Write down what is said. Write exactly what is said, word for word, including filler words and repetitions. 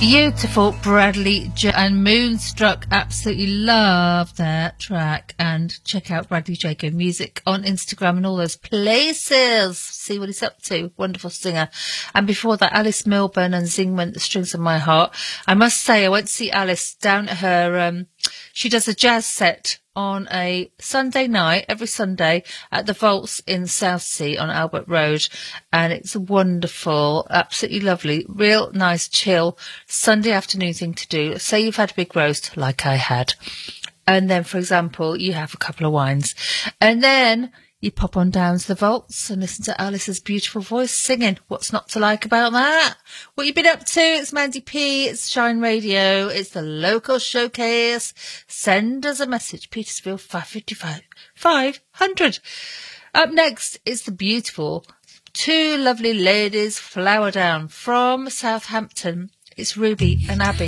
Beautiful Bradley J and Moonstruck. Absolutely love that track. And check out Bradley Jacob Music on Instagram and all those places. See what he's up to. Wonderful singer. And before that, Alice Milburn and Zingman, The Strings of My Heart. I must say, I went to see Alice down at her, um, she does a jazz set on a Sunday night, every Sunday, at the Vaults in Southsea on Albert Road. And it's wonderful, absolutely lovely, real nice, chill Sunday afternoon thing to do. Say you've had a big roast, like I had. And then, for example, you have a couple of wines. And then you pop on down to the Vaults and listen to Alice's beautiful voice singing. What's not to like about that? What you been up to? It's Mandy P. It's Shine Radio. It's the local showcase. Send us a message. Petersfield five fifty-five five hundred. Up next is the beautiful two lovely ladies, Flower Down from Southampton. It's Ruby and Abby.